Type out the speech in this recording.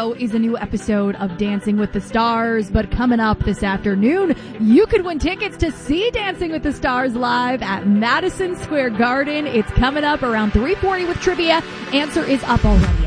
tomorrow is a new episode of Dancing with the Stars, but coming up this afternoon, you could win tickets to see Dancing with the Stars live at Madison Square Garden. It's coming up around 3:40 with trivia. Answer is up already.